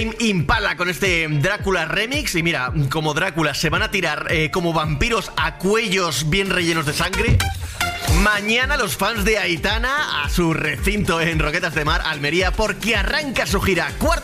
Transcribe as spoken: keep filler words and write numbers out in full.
Impala con este Drácula remix. Y mira, como Drácula se van a tirar eh, como vampiros a cuellos bien rellenos de sangre. Mañana los fans de Aitana a su recinto en Roquetas de Mar, Almería, porque arranca su gira cuarta